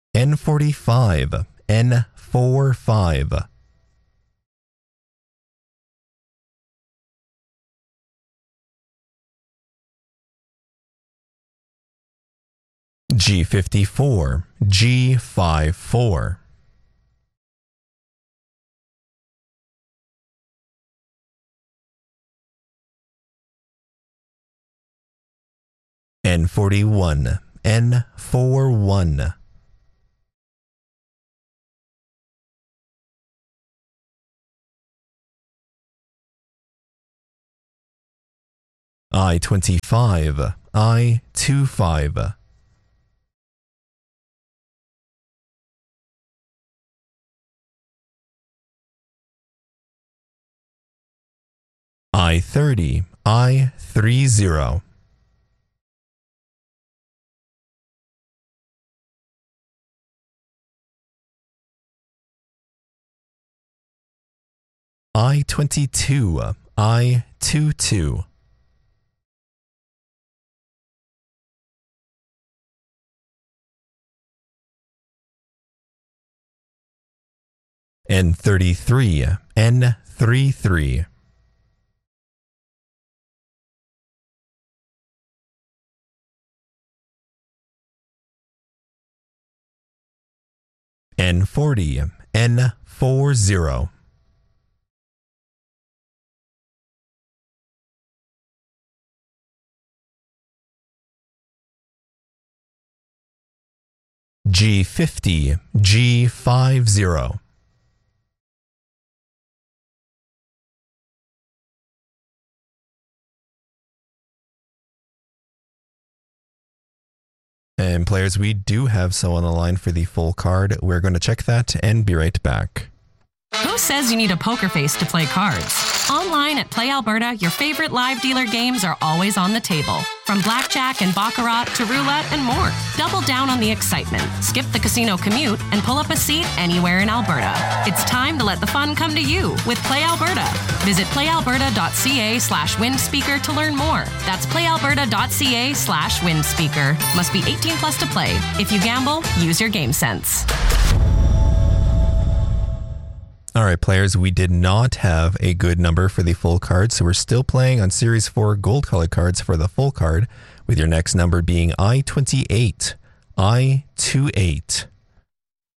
N45, N45. G54, G54. N41, N41. I-25, I-25. I-30, I-30. I-22, I-22. N33, N33. N40, N40. G50, G50. And players, we do have so on the line for the full card. We're going to check that and be right back. Who says you need a poker face to play cards? Online at Play Alberta, your favorite live dealer games are always on the table. From blackjack and baccarat to roulette and more. Double down on the excitement. Skip the casino commute and pull up a seat anywhere in Alberta. It's time to let the fun come to you with Play Alberta. Visit playalberta.ca/windspeaker to learn more. That's playalberta.ca/windspeaker. Must be 18 plus to play. If you gamble, use your game sense. All right, players, we did not have a good number for the full card, so we're still playing on Series 4 gold-colored cards for the full card, with your next number being I-28. I-28.